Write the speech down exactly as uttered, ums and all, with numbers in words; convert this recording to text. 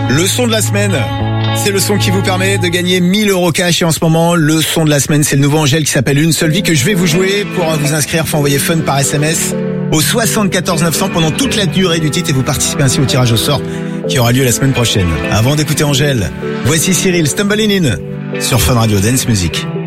Le son de la semaine, c'est le son qui vous permet de gagner mille euros cash. Et en ce moment, le son de la semaine, c'est le nouveau Angèle qui s'appelle Une Seule Vie que je vais vous jouer. Pour vous inscrire, faut envoyer fun par S M S au soixante-quatorze neuf cents pendant toute la durée du titre et vous participez ainsi au tirage au sort qui aura lieu la semaine prochaine. Avant d'écouter Angèle, voici Cyril Stumbling In sur Fun Radio Dance Music.